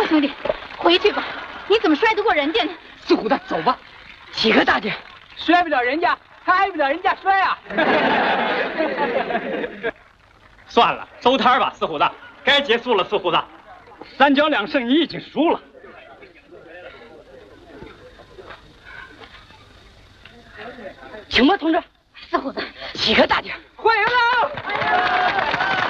兄弟，回去吧，你怎么摔得过人家呢？ 四虎子，走吧。喜和大姐， 摔不了人家，还挨不了人家摔啊！ 算了，收摊吧，四虎子，该结束了。四虎子，3交2胜，你已经输了。 请吧，同志。 四虎子， 喜和大姐， 欢迎了！